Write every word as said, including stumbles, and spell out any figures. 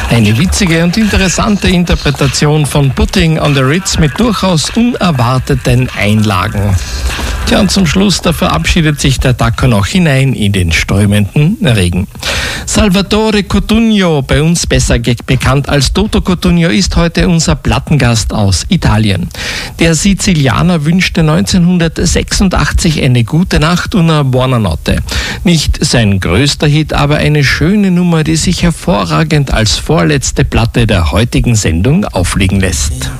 Eine witzige und interessante Interpretation von Putting on the Ritz mit durchaus unerwarteten Einlagen. Tja, und zum Schluss, da verabschiedet sich der Tacker noch hinein in den strömenden Regen. Salvatore Cotugno, bei uns besser bekannt als Toto Cotugno, ist heute unser Plattengast aus Italien. Der Sizilianer wünschte neunzehnhundertsechsundachtzig eine gute Nacht und eine Buonanotte. Nicht sein größter Hit, aber eine schöne Nummer, die sich hervorragend als vorletzte Platte der heutigen Sendung auflegen lässt.